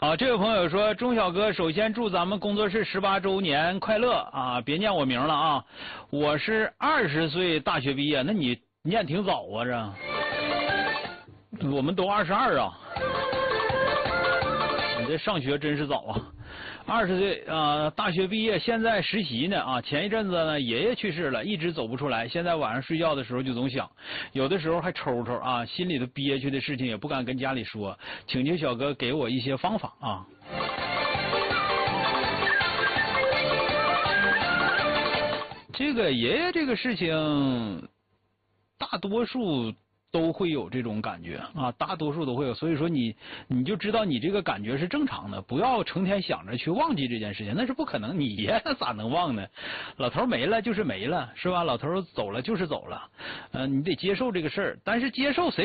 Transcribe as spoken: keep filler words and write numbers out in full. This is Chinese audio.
好，这位朋友说，钟小哥，首先祝咱们工作室十八周年快乐啊！别念我名了啊，我是二十岁大学毕业，那你念挺早啊，这我们都二十二啊，你这上学真是早啊！二十岁啊、呃，大学毕业，现在实习呢啊。前一阵子呢，爷爷去世了，一直走不出来。现在晚上睡觉的时候就总想，有的时候还抽抽啊，心里头憋屈的事情也不敢跟家里说，请求小哥给我一些方法啊。这个爷爷这个事情，大多数都会有这种感觉啊，大多数都会有，所以说你你就知道你这个感觉是正常的，不要成天想着去忘记这件事情，那是不可能，你爷那咋能忘呢？老头没了就是没了，是吧？老头走了就是走了，呃，你得接受这个事儿，但是接受谁